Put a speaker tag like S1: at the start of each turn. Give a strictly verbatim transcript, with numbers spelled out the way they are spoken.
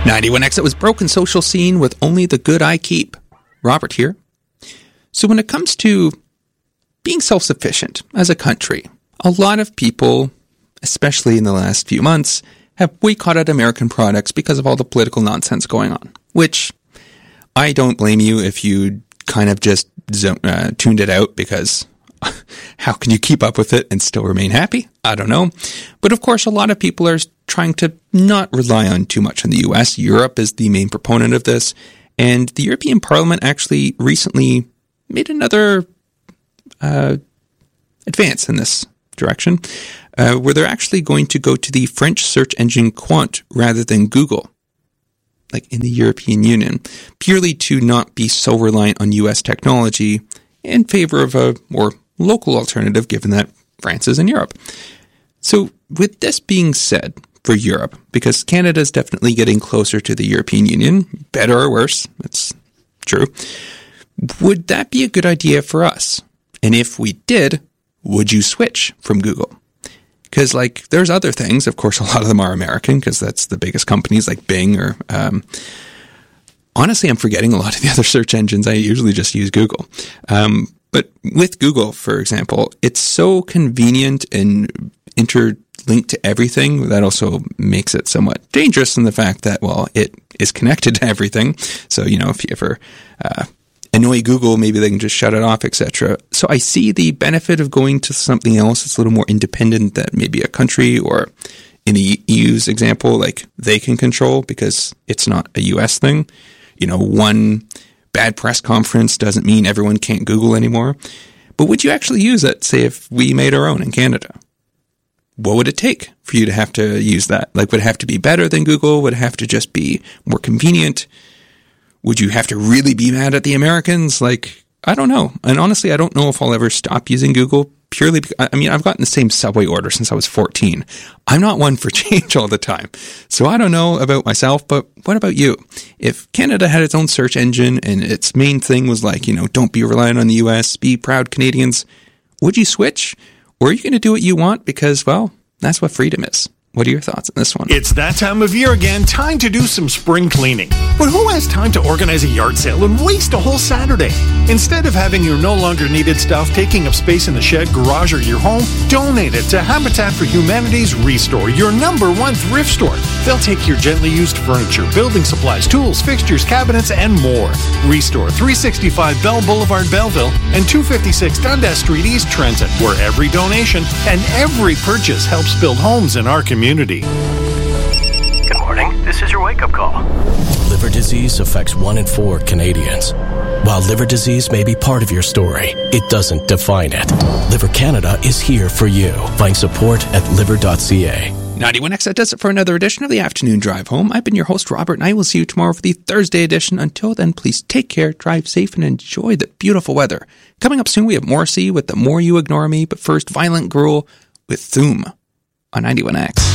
S1: ninety-one X, it was Broken Social Scene with Only the Good I Keep. Robert here. So when it comes to being self-sufficient as a country, a lot of people, especially in the last few months, have boycotted American products because of all the political nonsense going on, which I don't blame you if you kind of just uh, tuned it out, because how can you keep up with it and still remain happy? I don't know. But of course, a lot of people are trying to not rely on too much on the U S. Europe is the main proponent of this. And the European Parliament actually recently made another uh, advance in this direction, uh, where they're actually going to go to the French search engine Qwant rather than Google, like in the European Union, purely to not be so reliant on U S technology in favor of a more local alternative, given that France is in Europe. So with this being said, for Europe, because Canada is definitely getting closer to the European Union, better or worse, that's true, would that be a good idea for us? And if we did, would you switch from Google? Because, like, there's other things. Of course, a lot of them are American, because that's the biggest companies, like Bing or... Um, honestly, I'm forgetting a lot of the other search engines. I usually just use Google. Um, but with Google, for example, it's so convenient and interlinked to everything. That also makes it somewhat dangerous in the fact that, well, it is connected to everything. So, you know, if you ever... Uh, annoy Google, maybe they can just shut it off, et cetera. So I see the benefit of going to something else that's a little more independent that maybe a country, or in the E U's example, like they can control, because it's not a U S thing. You know, one bad press conference doesn't mean everyone can't Google anymore. But would you actually use it, say, if we made our own in Canada? What would it take for you to have to use that? Like, would it have to be better than Google? Would it have to just be more convenient? Would you have to really be mad at the Americans? Like, I don't know. And honestly, I don't know if I'll ever stop using Google, purely because, I mean, I've gotten the same Subway order since I was fourteen. I'm not one for change all the time. So I don't know about myself, but what about you? If Canada had its own search engine and its main thing was like, you know, don't be reliant on the U S, be proud Canadians, would you switch? Or are you going to do what you want? Because, well, that's what freedom is. What are your thoughts on this one?
S2: It's that time of year again, time to do some spring cleaning. But who has time to organize a yard sale and waste a whole Saturday? Instead of having your no longer needed stuff taking up space in the shed, garage, or your home, donate it to Habitat for Humanity's Restore, your number one thrift store. They'll take your gently used furniture, building supplies, tools, fixtures, cabinets, and more. Restore, three sixty-five Bell Boulevard, Belleville, and two fifty-six Dundas Street, East Trenton, where every donation and every purchase helps build homes in our community. Good
S3: morning. This is your wake-up call.
S4: Liver disease affects one in four Canadians. While liver disease may be part of your story, it doesn't define it. Liver Canada is here for you. Find support at liver dot c a.
S1: ninety-one X, that does it for another edition of the Afternoon Drive Home. I've been your host, Robert, and I will see you tomorrow for the Thursday edition. Until then, please take care, drive safe, and enjoy the beautiful weather. Coming up soon, we have Morrissey with The More You Ignore Me, but first, Violent Girl with Thoom on ninety-one X.